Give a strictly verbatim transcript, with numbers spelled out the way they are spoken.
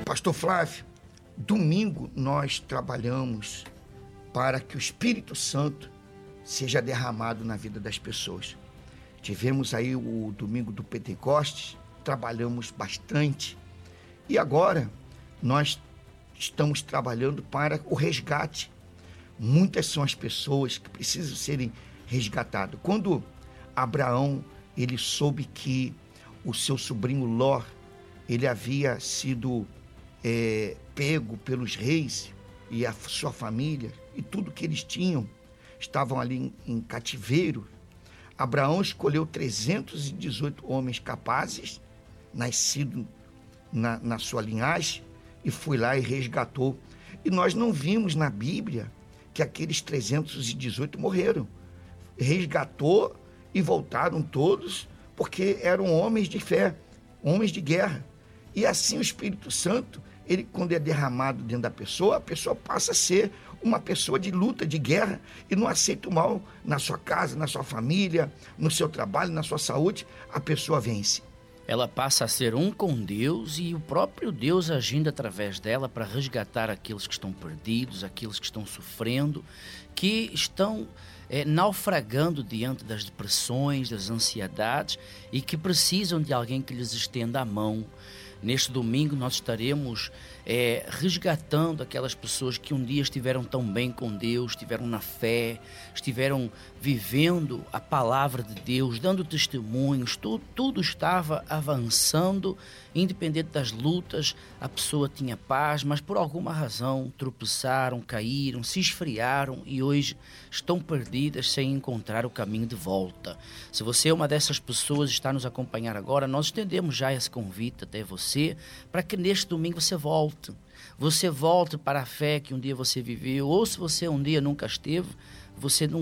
Pastor Flávio, domingo nós trabalhamos para que o Espírito Santo seja derramado na vida das pessoas. Tivemos aí o domingo do Pentecostes, trabalhamos bastante e agora nós estamos trabalhando para o resgate. Muitas são as pessoas que precisam serem resgatadas. Quando Abraão ele soube que o seu sobrinho Ló ele havia sido é, pego pelos reis e a sua família e tudo que eles tinham estavam ali em, em cativeiro, Abraão escolheu trezentos e dezoito homens capazes, nascidos na, na sua linhagem, e foi lá e resgatou. E nós não vimos na Bíblia que aqueles trezentos e dezoito morreram. Resgatou e voltaram todos, porque eram homens de fé, homens de guerra. E assim o Espírito Santo, ele, quando é derramado dentro da pessoa, a pessoa passa a ser uma pessoa de luta, de guerra, e não aceita o mal na sua casa, na sua família, no seu trabalho, na sua saúde, a pessoa vence. Ela passa a ser um com Deus e o próprio Deus agindo através dela para resgatar aqueles que estão perdidos, aqueles que estão sofrendo, que estão é, naufragando diante das depressões, das ansiedades e que precisam de alguém que lhes estenda a mão. Neste domingo nós estaremos é, resgatando aquelas pessoas que um dia estiveram tão bem com Deus, estiveram na fé, estiveram vivendo a palavra de Deus, dando testemunhos, tudo, tudo estava avançando, independente das lutas, a pessoa tinha paz, mas por alguma razão tropeçaram, caíram, se esfriaram e hoje estão perdidas sem encontrar o caminho de volta. Se você é uma dessas pessoas e está nos acompanhar agora, nós estendemos já esse convite até você, para que neste domingo você volte. Você volte para a fé que um dia você viveu, ou se você um dia nunca esteve, você não